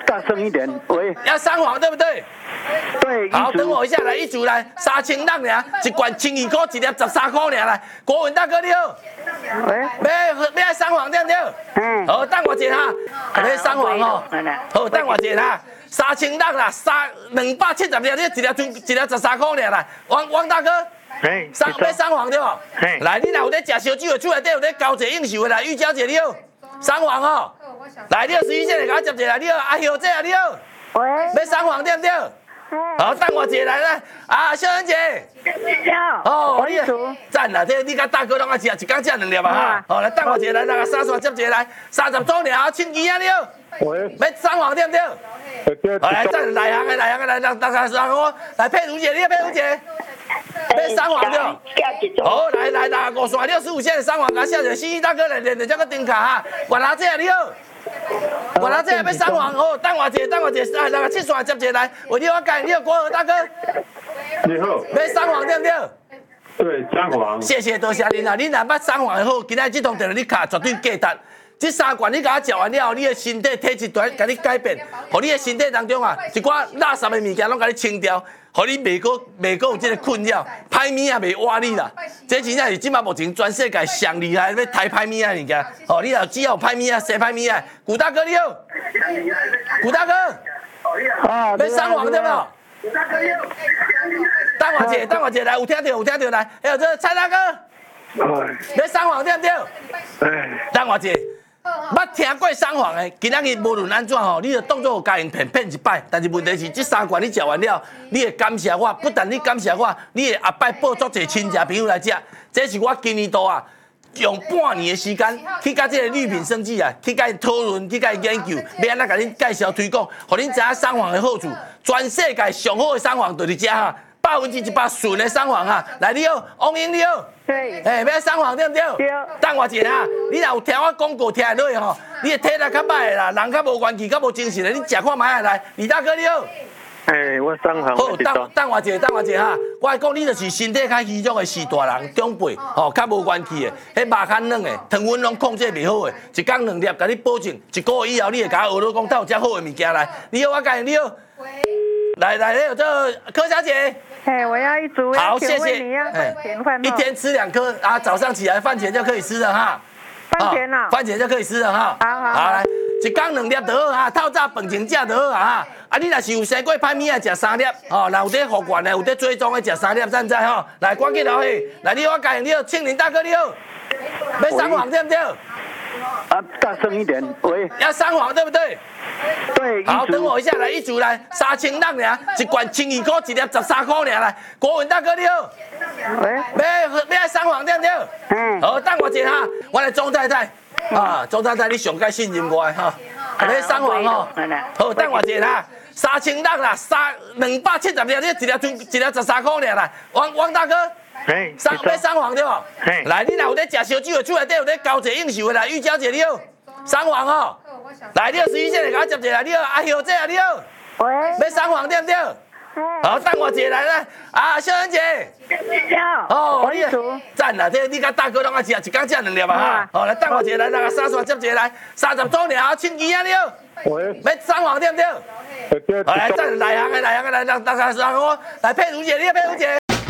大声一点，喂。 要三黄对不对？ 对。 好，等我一下，来一组来，3000人俩，一罐12块，一粒13块俩来。国文大哥你好。喂。要三黄对不对？嗯。好，等我一下，要三黄哦。好，等我一下，3000人啦，270粒，你一粒13块俩来。王大哥。要三黄对不？来，你若有咧食烧酒的，厝内底有咧交际应酬的啦，玉娇姐你好，三黄哦。来，你有11线的，给我接一下，你好，阿秀姐啊，你好。喂。要三黄对不对？好，等我一下来啦。啊，秀恩姐。哦，你赞啦，这你甲大哥拢爱食，一工食2粒啊哈。好，来等我一下来，那个三刷接一下来，30周年啊，庆忌啊你好。喂。要三黄对不对？好，来赞内行的，来，让我来佩如姐，你好，佩如姐。要三黄对。好，来，55线65线的三黄，甲小姐，西西大哥来练这个顶卡哈。原来这你好。原来这要三黄哦，等我一下，来那个7线接一来，为你我讲，你好，国和大哥。 你好。 要三黄对不对？ 对，三黄。 谢谢，多谢您啊！你若捌三黄的好，今仔这通电话你卡绝对价值。这3罐你甲我食完了后，你的身体体质团甲你改变，互你的身体当中啊，一寡垃圾的物件拢甲你清掉，互你袂有这个困扰，歹物啊袂活你啦。这真正是即马目前全世界上厉害要抬歹物啊物件。哦，你若只要有歹物啊，洗歹物啊，古大哥你好，古大哥，要三黄对无？等我一下来，有听到来，还有这蔡大哥，要三黄对不对？等我一下。捌听过三黄的，今仔日无论安怎吼，你就当作有家用骗一摆。但是问题是，这3罐你食完了，你会感谢我，不但你感谢我，你会下摆报足侪亲戚朋友来食。这是我今年度啊，用半年的时间去甲这个绿品生计啊，去甲伊讨论，去甲伊研究，要安怎甲恁介绍推广，互恁知影三黄的好处。全世界上好的三黄就是这哈，100%纯的三黄哈。来，你好，王英你好。对，要三黄对不对？对。等我一下，你若有听我广告听得落吼，你的体力较歹啦，人较无元气、较无精神的，你食看卖来。李大哥你好。 我三黄。 好，等我一下哈，我来讲，你就是身体较虚弱的时大人、长辈，吼，较无元气的，迄肉较软的，糖分拢控制袂好的，一工2粒，甲你保证1个月以后，你会甲我学到讲，有遮好的物件来。你好，我讲你好。来，有这柯小姐。 我要一组。 好，谢谢。 你要饭前饭后。 一天吃2颗啊，早上起来饭前就可以吃了哈。 饭前啊。 饭前就可以吃了哈。好，来，一工2粒就好哈，透早饭前食就好哈。啊，你若是有生过歹物啊，食3粒，吼，若有在福原的，有在追踪的，食3粒，赞赞吼。来，赶紧留去。来，你好，我讲你好，庆林大哥你好。要三黄对不对？ 啊，大声一点，喂。 要三黄对不对？ 对。 好，等我一下，来一组来，3000人俩，一罐12块，一粒13块俩来。国文大哥你好。喂。要三黄对不对？好，等我一下，我来钟太太。啊，钟太太你上该信任我哈。要三黄哦。好，等我一下，3000人啦，270粒，你一粒13块俩来。王大哥。要三黄对不？来，你若有咧食烧酒的，厝内底有咧交际应酬的啦，玉娇姐你好，三黄哦。来，你有11线的，给我接一下，你好，阿秀姐啊，你好。喂。要三黄对不对？好，等我一下来啦。啊，秀恩姐。哦，你赞啦，这你甲大哥拢爱食，一工食2粒啊哈。好，来等我一下来，那个3刷接一下来，30周年啊，庆忌啊你好。喂。要三黄对不对？好，来赞内行的，来让我来佩如姐，你好，佩如姐。